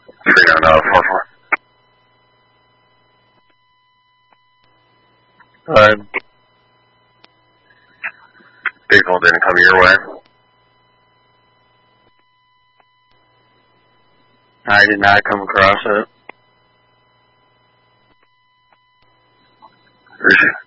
39044. Vehicle didn't come your way. I did not come across it.